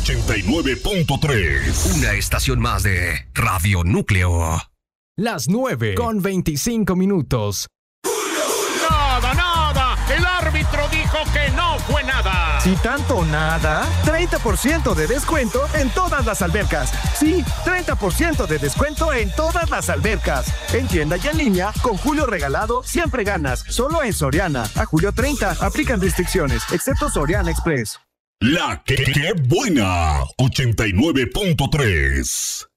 89.3. Una estación más de Radio Núcleo. Las 9:25. Nada. El árbitro dijo que no fue nada. Si tanto nada, 30% de descuento en todas las albercas. Sí, 30% de descuento en todas las albercas. En tienda y en línea, con Julio Regalado, siempre ganas. Solo en Soriana. A julio 30, aplican restricciones, excepto Soriana Express. La que buena, 89.3.